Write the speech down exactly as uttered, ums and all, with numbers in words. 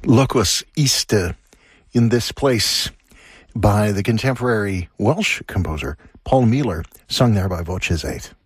Locus Iste, In This Place, by the contemporary Welsh composer Paul Mealer, sung there by Voces eight.